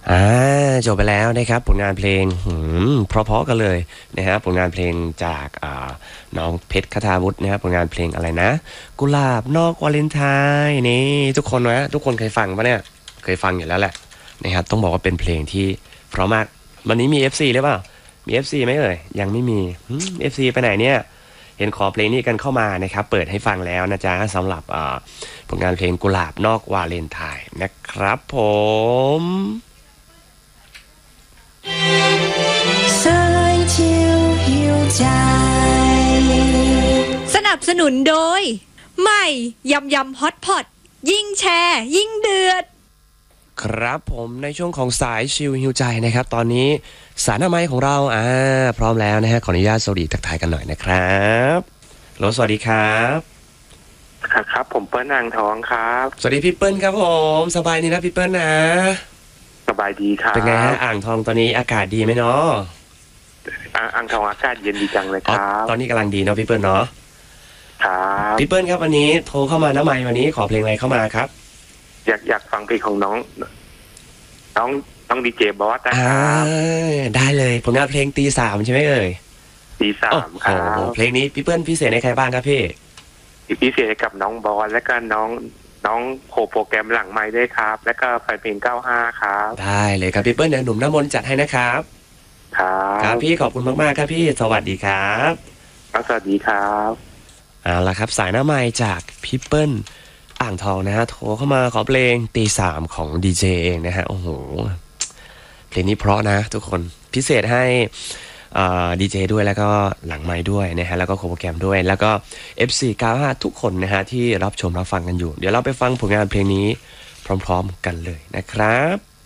อ่าจบไปแล้วนะครับผลงานเพลงเพราะๆกันเลยนะฮะผลงานเพลงจากน้องเพชรคทาวุฒินะครับผลงานเพลงอะไรนะกุหลาบนอกวาเลนไทน์นี่ทุกคนนะทุกคนเคยฟังปะเนี่ยเคยฟังอยู่แล้วแหละนะครับต้องบอกว่าเป็นเพลงที่เพราะมากวันนี้มี FC หรือเปล่ามี FC ไหมเอ่ยยังไม่มีFC ไปไหนเนี่ยเห็นขอเพลงนี้กันเข้ามานะครับเปิดให้ฟังแล้วนะจ๊ะสำหรับผลงานเพลงกุหลาบนอกวาเลนไทน์นะครับผม想照耀在สนับสนุนโดยใหม่ยำยำฮอตพอตยิ่งแชร์ยิ่งเดือดครับผมในช่วงของสายชิลฮิวใจนะครับตอนนี้สารอนามัยของเราพร้อมแล้วนะฮะขออนุญาตสวัสดีทักทายกันหน่อยนะครับโหลสวัสดีครับครับผมเปิ้ลอ่างทองครับสวัสดีพี่เปิ้ลครับผมสบายดีนะพี่เปิ้ลนะสบายดีครับเป็นไงฮะอ่างทองตอนนี้อากาศดีไหมเนาะอ่างทองอากาศเย็นดีจังเลยครับตอนนี้กำลังดีเนาะพี่เปิ้ลเนาะครับพี่เปิ้ลครับวันนี้โทรเข้ามาน้ำไมค์วันนี้ขอเพลงอะไรเข้ามาครับอยากฟังเพลงของน้องดีเจบอสนะครับได้เลยผลงานเพลงตีสามใช่ไหมเอ่ยตีสามครับเพลงนี้พี่เปิ้ลพิเศษในใครบ้างครับพี่พิเศษกับน้องบอสและก็น้องโปรแกรมหลังไม้ด้วยครับและก็แฟนเพลง95ครับได้เลยครับพี่เปิ้ลเดี๋ยวหนุ่มน้ำมนต์จัดให้นะครับครับพี่ขอบคุณมากๆครับพี่สวัสดีครับสวัสดีครับเอาละครับสายหน้าไมค์จากพี่เปิ้ลอ่างทองนะฮะโทรเข้ามาขอเพลงตีสามของดีเจเองนะฮะโอ้โหเพลงนี้เพราะนะทุกคนพิเศษให้ดีเจด้วยแล้วก็หลังไมค์ด้วยนะฮะแล้วก็โปรแกรมด้วยแล้วก็ FC95 ทุกคนนะฮะที่รับชมรับฟังกันอยู่เดี๋ยวเราไปฟังผลงานเพลงนี้พร้อมๆกันเลยนะครับ